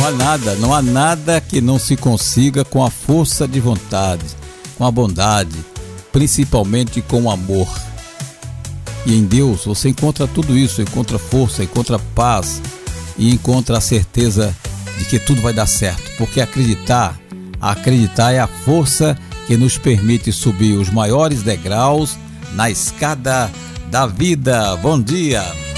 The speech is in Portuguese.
Não há nada que não se consiga com a força de vontade, com a bondade, principalmente com o amor. E em Deus você encontra tudo isso, encontra força, encontra paz e encontra a certeza de que tudo vai dar certo, porque acreditar é a força que nos permite subir os maiores degraus na escada da vida. Bom dia!